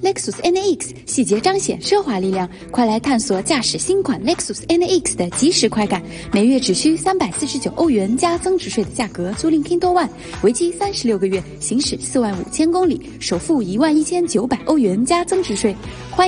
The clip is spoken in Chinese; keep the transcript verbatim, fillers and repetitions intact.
Lexus N A X， 细节彰显奢华力量。快来探索驾驶新款 Lexus N A X 的即时快感，每月只需三百四十九欧元加增值税的价格租赁 Kindle One， 为期三十六个月，行驶四万五千公里，首付一万一千九百欧元加增值税。欢迎